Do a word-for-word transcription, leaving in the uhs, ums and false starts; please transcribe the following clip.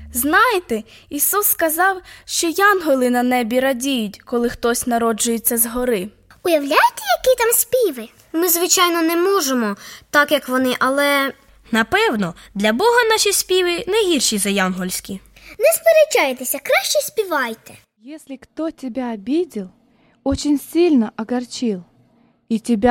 Знаєте, Ісус сказав, що янголи на небі радіють, коли хтось народжується згори. Уявляєте, які там співи? Ми, звичайно, не можемо, так як вони, але... Напевно, для Бога наші співи не гірші за янгольські. Не сперечайтеся, краще співайте. Если кто тебя обидел, очень сильно огорчил, и тебя